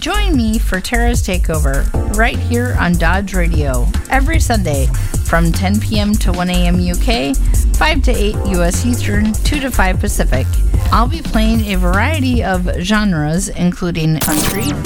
Join me for Tara's Takeover right here on Dodge Radio every Sunday from 10 p.m. to 1 a.m. UK, 5 to 8 US Eastern, 2 to 5 Pacific. I'll be playing a variety of genres including country,